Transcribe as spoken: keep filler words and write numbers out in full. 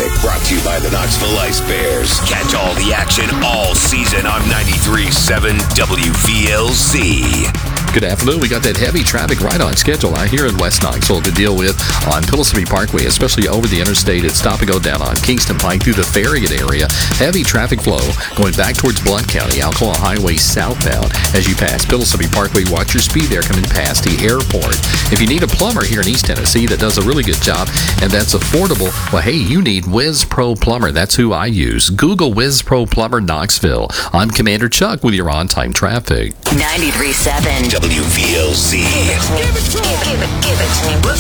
traffic brought to you by the Knoxville Ice Bears. Catch all the action all season on ninety-three point seven W V L Z. Good afternoon. We got that heavy traffic right on schedule out here in West Knoxville to deal with on Pillsbury Parkway, especially over the interstate at Stop and Go down on Kingston Pike through the Farragut area. Heavy traffic flow going back towards Blount County, Alcoa Highway southbound. As you pass Pillsbury Parkway, watch your speed there coming past the airport. If you need a plumber here in East Tennessee that does a really good job and that's affordable, well, hey, you need Wiz Pro Plumber. That's who I use. Google Wiz Pro Plumber Knoxville. I'm Commander Chuck with your on-time traffic. ninety-three point seven W V L Z. Give it to me. Give it, give it, give it to me.